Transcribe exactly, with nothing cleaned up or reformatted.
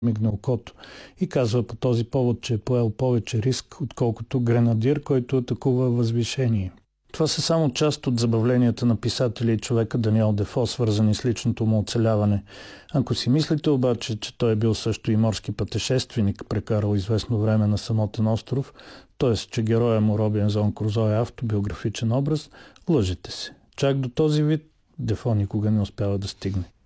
мигна окото и казва по този повод, че е поел повече риск, отколкото гренадир, който атакува възвишение. Това са само част от забавленията на писателя и човека Даниел Дефо, свързани с личното му оцеляване. Ако си мислите обаче, че той е бил също и морски пътешественик, прекарал известно време на самотен остров, т.е. че героя му Робинзон Крузо е автобиографичен образ, лъжете се. Чак до този вид Дефо никога не успява да стигне.